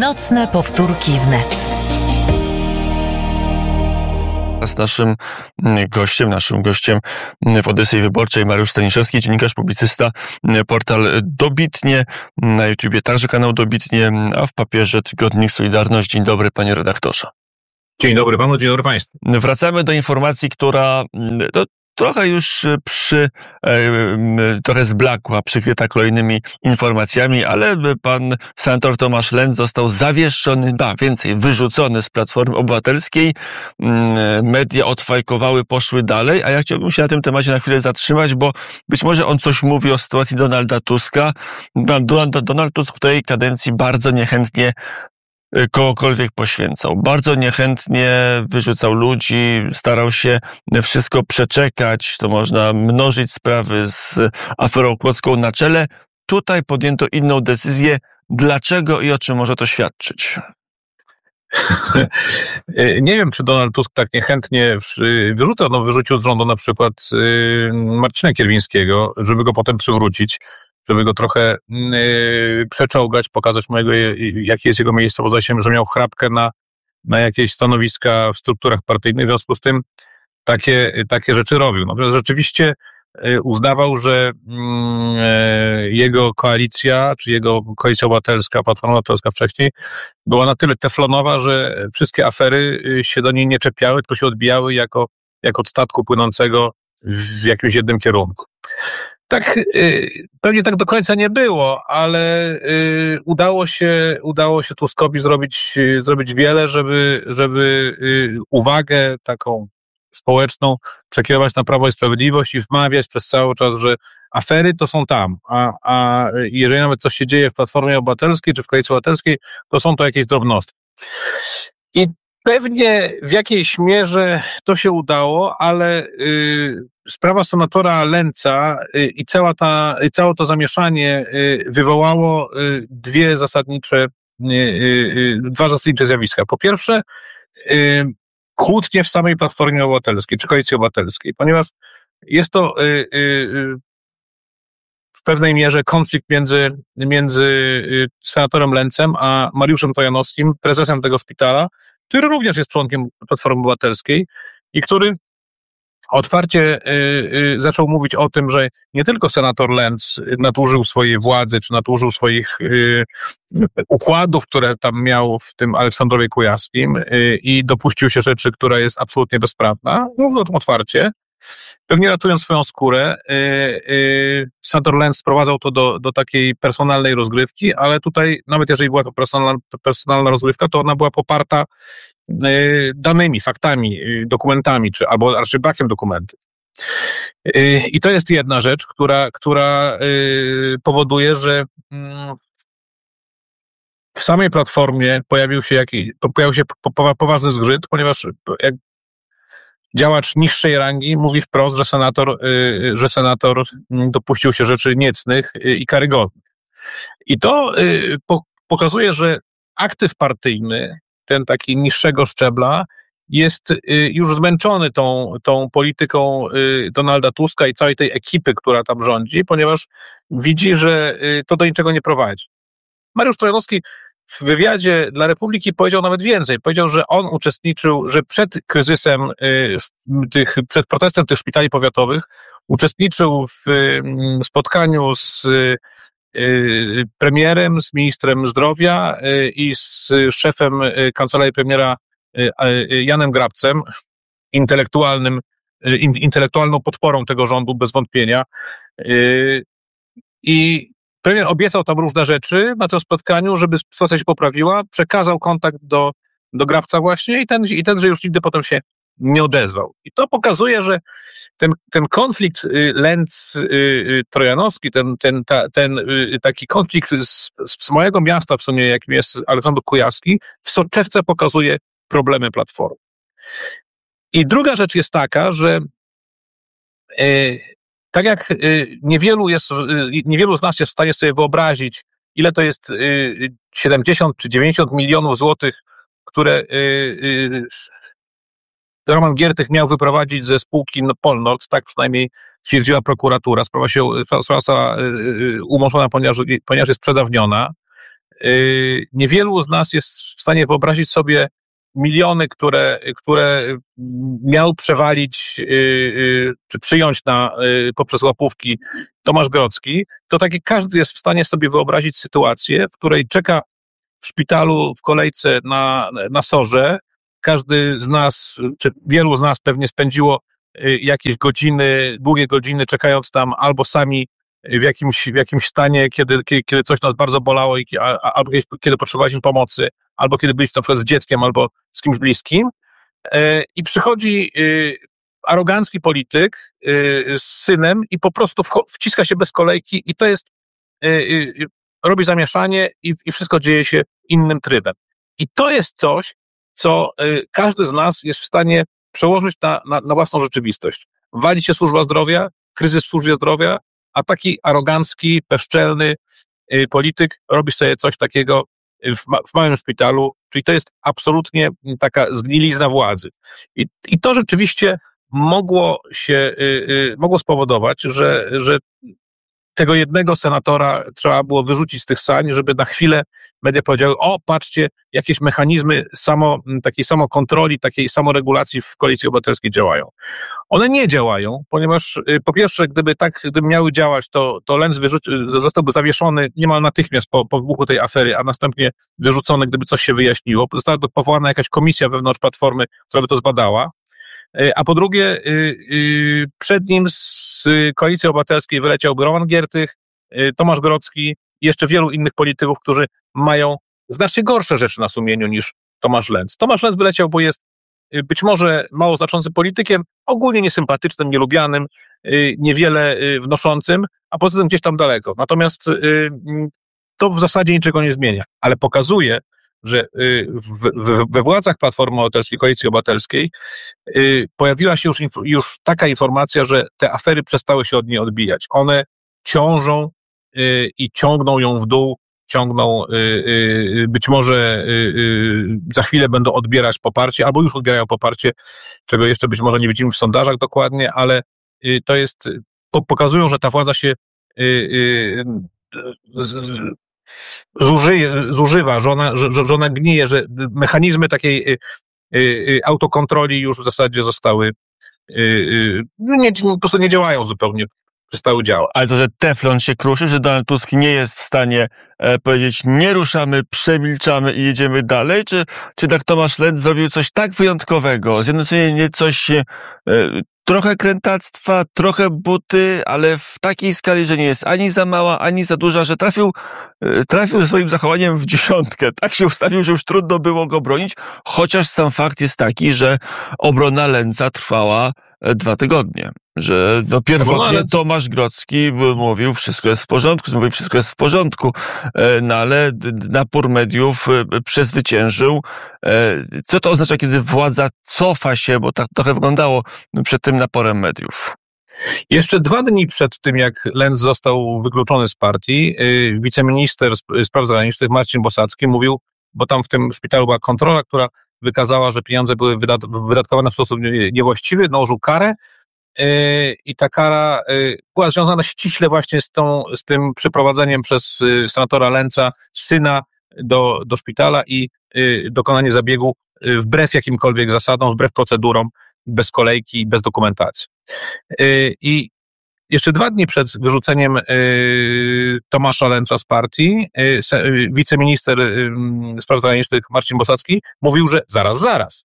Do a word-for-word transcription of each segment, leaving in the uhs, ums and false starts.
Nocne powtórki wnet. Z naszym gościem, naszym gościem w Odysei Wyborczej Mariusz Staniszewski, dziennikarz, publicysta, portal Dobitnie, na YouTubie także kanał Dobitnie, a w papierze tygodnik Solidarność. Dzień dobry, panie redaktorze. Dzień dobry panu, dzień dobry państwu. Wracamy do informacji, która no, trochę już przy, e, trochę zblakła, przykryta kolejnymi informacjami, ale pan senator Tomasz Lenz został zawieszony, ba, więcej, wyrzucony z Platformy Obywatelskiej. Media odfajkowały, poszły dalej, a ja chciałbym się na tym temacie na chwilę zatrzymać, bo być może on coś mówi o sytuacji Donalda Tuska. Donald, Donald Tusk w tej kadencji bardzo niechętnie kogokolwiek poświęcał. Bardzo niechętnie wyrzucał ludzi, starał się wszystko przeczekać. To można mnożyć sprawy z aferą kłodzką na czele. Tutaj podjęto inną decyzję. Dlaczego i o czym może to świadczyć? Nie wiem, czy Donald Tusk tak niechętnie wyrzucał. No, wyrzucił z rządu na przykład Marcina Kierwińskiego, żeby go potem przywrócić, żeby go trochę yy, przeczołgać, pokazać mu, jego, jakie jest jego miejsce, bo zdaje się, że miał chrapkę na, na jakieś stanowiska w strukturach partyjnych, w związku z tym takie, takie rzeczy robił. Natomiast rzeczywiście yy, uznawał, że yy, jego koalicja, czy jego koalicja obywatelska, Platforma Obywatelska wcześniej, była na tyle teflonowa, że wszystkie afery się do niej nie czepiały, tylko się odbijały jako, jako od statku płynącego w jakimś jednym kierunku. Tak, pewnie tak do końca nie było, ale udało się, udało się Tuskowi zrobić, zrobić wiele, żeby, żeby uwagę taką społeczną przekierować na Prawo i Sprawiedliwość i wmawiać przez cały czas, że afery to są tam, a, a jeżeli nawet coś się dzieje w Platformie Obywatelskiej czy w Koalicji Obywatelskiej, to są to jakieś drobnostki. I pewnie w jakiejś mierze to się udało, ale y, sprawa senatora Lędza y, i cała ta, y, całe to zamieszanie y, wywołało y, dwie zasadnicze, y, y, dwa zasadnicze zjawiska. Po pierwsze, y, kłótnie w samej Platformie Obywatelskiej czy Koalicji Obywatelskiej, ponieważ jest to y, y, w pewnej mierze konflikt między, między y, senatorem Lędzem a Mariuszem Trojanowskim, prezesem tego szpitala, który również jest członkiem Platformy Obywatelskiej i który otwarcie y, y, zaczął mówić o tym, że nie tylko senator Lędz nadużył swojej władzy, czy nadużył swoich y, układów, które tam miał w tym Aleksandrowie Kujawskim y, i dopuścił się rzeczy, która jest absolutnie bezprawna. Mówił o tym otwarcie. Pewnie ratując swoją skórę, yy, yy, senator Lędz sprowadzał to do, do takiej personalnej rozgrywki, ale tutaj, nawet jeżeli była to personalna, personalna rozgrywka, to ona była poparta yy, danymi, faktami, yy, dokumentami, czy albo raczej brakiem dokumentów. Yy, I to jest jedna rzecz, która, która yy, powoduje, że yy, w samej Platformie pojawił się, jakiś, pojawił się po, po, poważny zgrzyt, ponieważ jak działacz niższej rangi mówi wprost, że senator, że senator dopuścił się rzeczy niecnych i karygodnych. I to pokazuje, że aktyw partyjny, ten taki niższego szczebla, jest już zmęczony tą, tą polityką Donalda Tuska i całej tej ekipy, która tam rządzi, ponieważ widzi, że to do niczego nie prowadzi. Mariusz Trojanowski w wywiadzie dla Republiki powiedział nawet więcej. Powiedział, że on uczestniczył, że przed kryzysem, tych, przed protestem tych szpitali powiatowych uczestniczył w spotkaniu z premierem, z ministrem zdrowia i z szefem kancelarii premiera Janem Grabcem, intelektualnym, intelektualną podporą tego rządu bez wątpienia. I premier obiecał tam różne rzeczy na tym spotkaniu, żeby sytuacja się poprawiła, przekazał kontakt do, do Grabca właśnie i ten, i tenże już nigdy potem się nie odezwał. I to pokazuje, że ten, ten konflikt Lędz-Trojanowski, ten, ten, ta, ten taki konflikt z, z małego miasta w sumie, jakim jest Aleksandr Kujawski, w soczewce pokazuje problemy Platformy. I druga rzecz jest taka, że yy, tak jak niewielu jest, niewielu z nas jest w stanie sobie wyobrazić, ile to jest siedemdziesiąt czy dziewięćdziesiąt milionów złotych, które Roman Giertych miał wyprowadzić ze spółki Polnord, tak przynajmniej twierdziła prokuratura. Sprawa się, sprawa została umorzona, ponieważ, ponieważ jest przedawniona. Niewielu z nas jest w stanie wyobrazić sobie miliony, które, które miał przewalić czy przyjąć na, poprzez łapówki Tomasz Grodzki. To taki każdy jest w stanie sobie wyobrazić sytuację, w której czeka w szpitalu w kolejce na, na sorze. Każdy z nas, czy wielu z nas pewnie spędziło jakieś godziny, długie godziny czekając tam albo sami w jakimś, w jakimś stanie, kiedy, kiedy, kiedy coś nas bardzo bolało, i, a, albo kiedy, kiedy potrzebowaliśmy pomocy, albo kiedy byliśmy na przykład z dzieckiem, albo z kimś bliskim. E, I przychodzi y, arogancki polityk y, z synem i po prostu wcho- wciska się bez kolejki i to jest, y, y, robi zamieszanie i, i wszystko dzieje się innym trybem. I to jest coś, co y, każdy z nas jest w stanie przełożyć na, na, na własną rzeczywistość. Wali się służba zdrowia, kryzys w służbie zdrowia, a taki arogancki, bezczelny y, polityk robi sobie coś takiego w, ma, w małym szpitalu, czyli to jest absolutnie taka zgnilizna władzy. I, i to rzeczywiście mogło się, y, y, mogło spowodować, że, że tego jednego senatora trzeba było wyrzucić z tych sań, żeby na chwilę media powiedziały: o, patrzcie, jakieś mechanizmy samo, takiej samokontroli, takiej samoregulacji w Koalicji Obywatelskiej działają. One nie działają, ponieważ po pierwsze, gdyby tak, gdyby miały działać, to, to Lentz wyrzuci, zostałby zawieszony niemal natychmiast po, po wybuchu tej afery, a następnie wyrzucony, gdyby coś się wyjaśniło. Zostałaby powołana jakaś komisja wewnątrz Platformy, która by to zbadała. A po drugie, przed nim z Koalicji Obywatelskiej wyleciałby Roman Giertych, Tomasz Grodzki i jeszcze wielu innych polityków, którzy mają znacznie gorsze rzeczy na sumieniu niż Tomasz Lentz. Tomasz Lentz wyleciał, bo jest być może mało znaczącym politykiem, ogólnie niesympatycznym, nielubianym, niewiele wnoszącym, a poza tym gdzieś tam daleko. Natomiast to w zasadzie niczego nie zmienia, ale pokazuje, że w, w, we władzach Platformy Obywatelskiej, Koalicji Obywatelskiej pojawiła się już, już taka informacja, że te afery przestały się od niej odbijać. One ciążą i ciągną ją w dół, ciągną, być może za chwilę będą odbierać poparcie, albo już odbierają poparcie, czego jeszcze być może nie widzimy w sondażach dokładnie, ale to jest, pokazują, że ta władza się Zużyje, zużywa, że ona, że, że ona gnije, że mechanizmy takiej y, y, autokontroli już w zasadzie zostały, y, y, nie, po prostu nie działają zupełnie, przestały działać. Ale to, że teflon się kruszy, że Donald Tusk nie jest w stanie e, powiedzieć: nie ruszamy, przemilczamy i jedziemy dalej, czy, czy tak Tomasz Lentz zrobił coś tak wyjątkowego, zjednoczenie coś e, trochę krętactwa, trochę buty, ale w takiej skali, że nie jest ani za mała, ani za duża, że trafił, trafił ze swoim zachowaniem w dziesiątkę. Tak się ustawił, że już trudno było go bronić, chociaż sam fakt jest taki, że obrona Lentza trwała dwa tygodnie. Że no pierwotnie Tomasz Grodzki mówił, wszystko jest w porządku, mówił, wszystko jest w porządku, no ale napór mediów przezwyciężył. Co to oznacza, kiedy władza cofa się, bo tak trochę wyglądało przed tym naporem mediów? Jeszcze dwa dni przed tym, jak Lentz został wykluczony z partii, wiceminister spraw zagranicznych Marcin Bosacki mówił, bo tam w tym szpitalu była kontrola, która wykazała, że pieniądze były wydatkowane w sposób niewłaściwy, nałożył karę i ta kara była związana ściśle właśnie z, tą, z tym przeprowadzeniem przez senatora Lentza syna do, do szpitala i dokonanie zabiegu wbrew jakimkolwiek zasadom, wbrew procedurom, bez kolejki, bez dokumentacji. I jeszcze dwa dni przed wyrzuceniem Tomasza Lentza z partii wiceminister spraw zagranicznych Marcin Bosacki mówił, że zaraz, zaraz.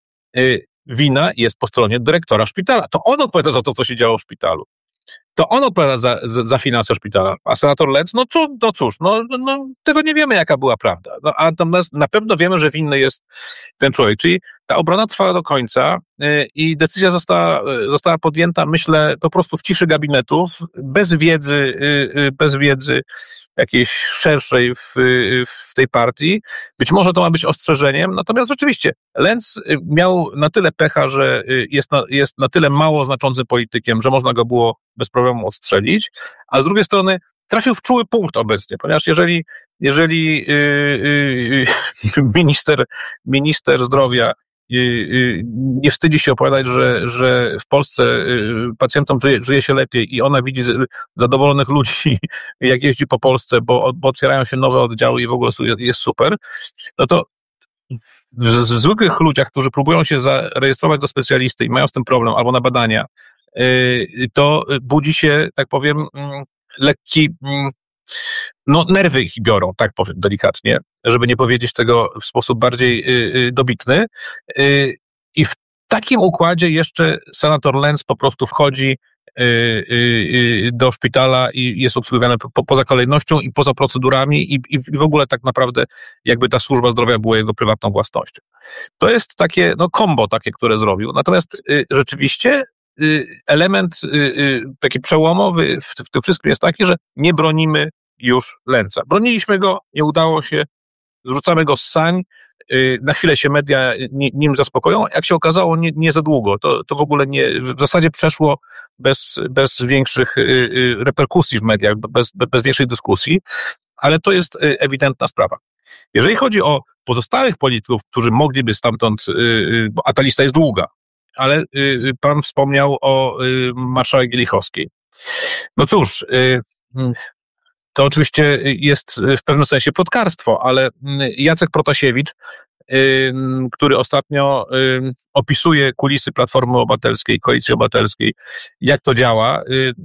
Wina jest po stronie dyrektora szpitala. To on odpowiada za to, co się działo w szpitalu. To on odpowiada za, za, za finanse szpitala. A senator Lentz, no, co, no cóż, no, no, tego nie wiemy, jaka była prawda. No, a natomiast na pewno wiemy, że winny jest ten człowiek. Czyli ta obrona trwała do końca yy, i decyzja została, yy, została podjęta, myślę, po prostu w ciszy gabinetów, bez wiedzy, yy, bez wiedzy jakiejś szerszej w, yy, w tej partii. Być może to ma być ostrzeżeniem, natomiast rzeczywiście Lentz miał na tyle pecha, że jest na, jest na tyle mało znaczącym politykiem, że można go było bez problemu odstrzelić, a z drugiej strony trafił w czuły punkt obecnie, ponieważ jeżeli, jeżeli yy, yy, minister, minister zdrowia nie wstydzi się opowiadać, że, że w Polsce pacjentom żyje, żyje się lepiej i ona widzi zadowolonych ludzi, jak jeździ po Polsce, bo, bo otwierają się nowe oddziały i w ogóle jest super, no to w zwykłych ludziach, którzy próbują się zarejestrować do specjalisty i mają z tym problem, albo na badania, to budzi się, tak powiem, lekki, no nerwy ich biorą, tak powiem delikatnie, żeby nie powiedzieć tego w sposób bardziej dobitny. I w takim układzie jeszcze senator Lenz po prostu wchodzi do szpitala i jest obsługiwany po, poza kolejnością i poza procedurami i, i w ogóle tak naprawdę jakby ta służba zdrowia była jego prywatną własnością. To jest takie, no kombo takie, które zrobił. Natomiast y, rzeczywiście y, element y, y, taki przełomowy w, w tym wszystkim jest taki, że nie bronimy już Lenza. Broniliśmy go, nie udało się, zrzucamy go z sań, y, na chwilę się media nim zaspokoją, jak się okazało nie, nie za długo. To, to w ogóle nie, w zasadzie przeszło bez, bez większych y, y, reperkusji w mediach, bez, bez większej dyskusji, ale to jest y, ewidentna sprawa. Jeżeli chodzi o pozostałych polityków, którzy mogliby stamtąd, bo a ta lista jest długa, ale pan wspomniał o marszałek Wielichowskiej. No cóż, to oczywiście jest w pewnym sensie plotkarstwo, ale Jacek Protasiewicz, który ostatnio opisuje kulisy Platformy Obywatelskiej, Koalicji Obywatelskiej, jak to działa,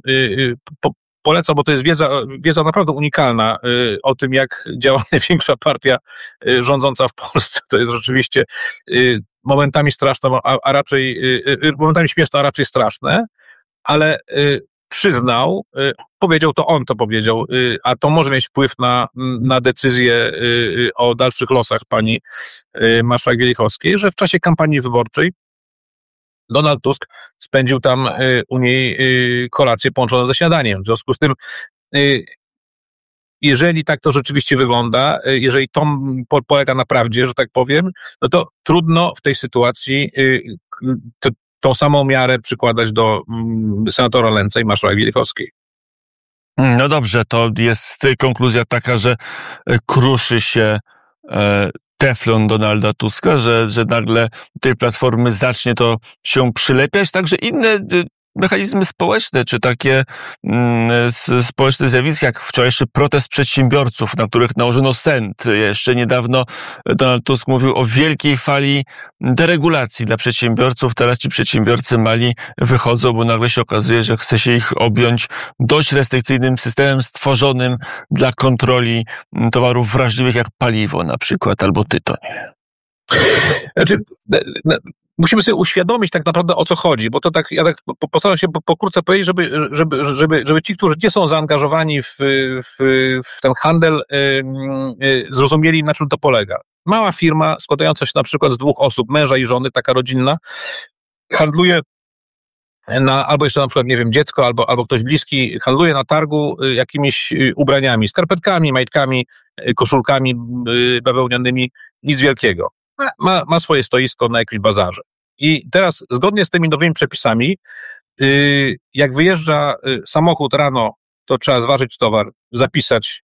polecam, bo to jest wiedza, wiedza naprawdę unikalna y, o tym, jak działa największa partia y, rządząca w Polsce. To jest rzeczywiście y, momentami straszne, a, a raczej y, momentami śmieszne, a raczej straszne, ale y, przyznał, y, powiedział to on, to powiedział, y, a to może mieć wpływ na, na decyzję y, o dalszych losach pani y, marszałek Wielichowskiej, że w czasie kampanii wyborczej Donald Tusk spędził tam y, u niej y, kolację połączoną ze śniadaniem. W związku z tym, y, jeżeli tak to rzeczywiście wygląda, y, jeżeli to po, polega na prawdzie, że tak powiem, no to trudno w tej sytuacji y, t, tą samą miarę przykładać do y, senatora Lenza i marszałek Wielichowskiej. No dobrze, to jest konkluzja taka, że kruszy się e, teflon Donalda Tuska, że, że nagle tej Platformy zacznie to się przylepiać, także inne mechanizmy społeczne, czy takie mm, społeczne zjawiska, jak wczorajszy protest przedsiębiorców, na których nałożono cent. Jeszcze niedawno Donald Tusk mówił o wielkiej fali deregulacji dla przedsiębiorców. Teraz ci przedsiębiorcy mali wychodzą, bo nagle się okazuje, że chce się ich objąć dość restrykcyjnym systemem stworzonym dla kontroli towarów wrażliwych, jak paliwo na przykład, albo tytoń. Znaczy, musimy sobie uświadomić tak naprawdę, o co chodzi, bo to tak, ja tak postaram się pokrótce powiedzieć, żeby, żeby, żeby, żeby ci, którzy nie są zaangażowani w, w, w ten handel, zrozumieli, na czym to polega. Mała firma składająca się na przykład z dwóch osób, męża i żony, taka rodzinna, handluje na, albo jeszcze na przykład, nie wiem, dziecko, albo, albo ktoś bliski, handluje na targu jakimiś ubraniami, skarpetkami, majtkami, koszulkami bawełnianymi, nic wielkiego. Ma, ma swoje stoisko na jakimś bazarze. I teraz, zgodnie z tymi nowymi przepisami, jak wyjeżdża samochód rano, to trzeba zważyć towar, zapisać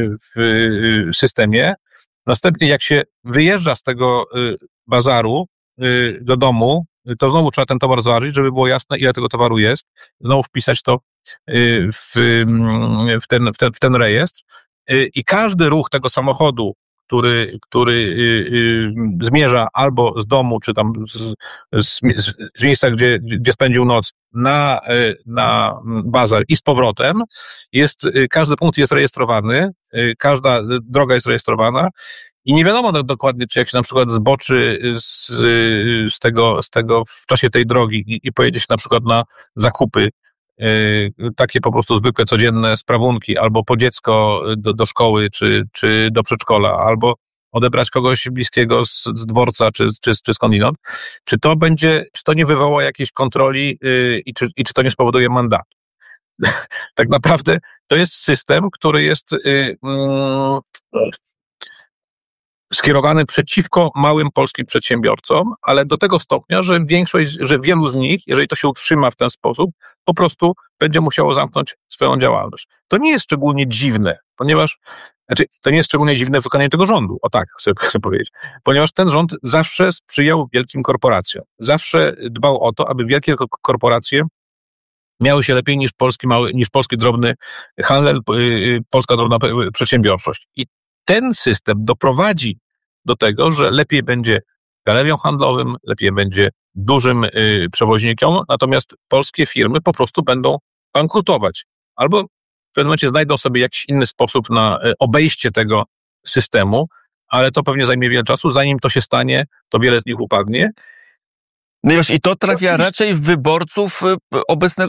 w systemie. Następnie, jak się wyjeżdża z tego bazaru do domu, to znowu trzeba ten towar zważyć, żeby było jasne, ile tego towaru jest. Znowu wpisać to w, w, ten, w, ten, w ten rejestr. I każdy ruch tego samochodu, który, który y, y, zmierza albo z domu, czy tam z, z, z miejsca, gdzie, gdzie spędził noc, na, y, na bazar i z powrotem, jest, y, każdy punkt jest rejestrowany, y, każda droga jest rejestrowana i nie wiadomo dokładnie, czy jak się na przykład zboczy z, z, tego, z tego w czasie tej drogi i, i pojedzie się na przykład na zakupy, Yy, takie po prostu zwykłe, codzienne sprawunki, albo po dziecko do, do szkoły, czy, czy do przedszkola, albo odebrać kogoś bliskiego z, z dworca, czy, czy, czy skądinąd, czy to będzie, czy to nie wywoła jakiejś kontroli yy, i, czy, i czy to nie spowoduje mandatu. Tak naprawdę to jest system, który jest yy, yy, skierowany przeciwko małym polskim przedsiębiorcom, ale do tego stopnia, że większość, że wielu z nich, jeżeli to się utrzyma w ten sposób, po prostu będzie musiało zamknąć swoją działalność. To nie jest szczególnie dziwne, ponieważ, znaczy, to nie jest szczególnie dziwne w wykonaniu tego rządu, o tak chcę, chcę powiedzieć, ponieważ ten rząd zawsze sprzyjał wielkim korporacjom. Zawsze dbał o to, aby wielkie korporacje miały się lepiej niż polski mały, niż polski drobny handel, polska drobna przedsiębiorczość. I ten system doprowadzi do tego, że lepiej będzie galeriom handlowym, lepiej będzie dużym y, przewoźnikom, natomiast polskie firmy po prostu będą bankrutować. Albo w pewnym momencie znajdą sobie jakiś inny sposób na y, obejście tego systemu, ale to pewnie zajmie wiele czasu. Zanim to się stanie, to wiele z nich upadnie. No i, wiesz, i to trafia raczej w wyborców obecnego